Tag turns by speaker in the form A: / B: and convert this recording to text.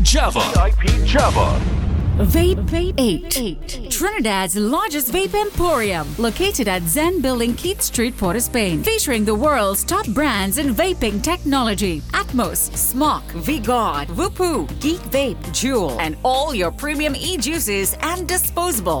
A: Java. VIP Java.
B: Vape 8. Trinidad's largest vape emporium, located at Zen Building, Keith Street, Port of Spain, featuring the world's top brands in vaping technology: Atmos, Smok, V-God, Whoopoo, Geek Vape, Juul, and all your premium e-juices and disposable.